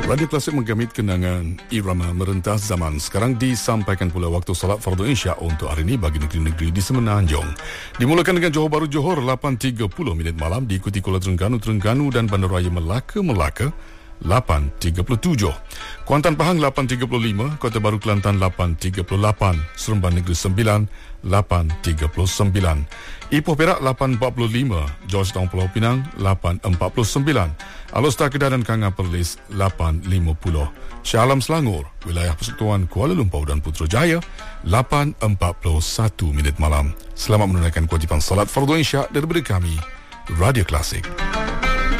Radio Klasik menggamit kenangan irama merentas zaman. Sekarang disampaikan pula waktu salat fardu Isya untuk hari ini bagi negeri-negeri di Semenanjung. Dimulakan dengan Johor Bahru Johor 8.30 minit malam, diikuti Kuala Terengganu dan Bandaraya Melaka 8.37. Kuantan Pahang 8.35, Kota Baru Kelantan 8.38, Seremban Negeri Sembilan 8.39, Ipoh Perak 8.45, Georgetown Pulau Pinang 8.49, Alor Kedah dan Kanga Perlis 8.50, Shah Alam Selangor, Wilayah Persekutuan Kuala Lumpur dan Putrajaya 8.41 minit malam. Selamat menunaikan kewajipan salat fardu Isya daripada kami, Radio Klasik.